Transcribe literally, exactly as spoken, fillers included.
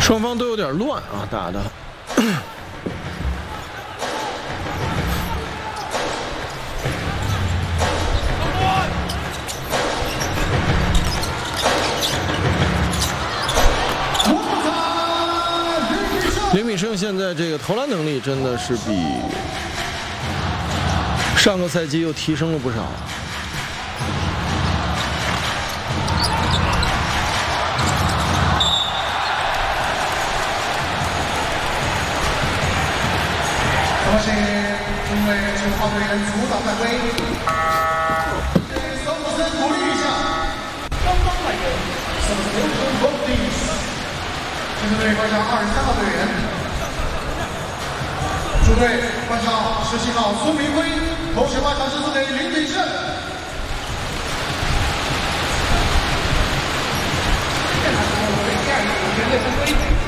双方都有点乱啊，打的。林炳胜现在这个投篮能力真的是比上个赛季又提升了不少。 我是因为九号队员主导犯规，给索姆森鼓励一下。刚刚来人，什么流程 Bodies？ 这支队换上二十三号队员，主队换上十七号孙明辉，同时换上十四队林炳胜。现在是我们第二组绝对犯规。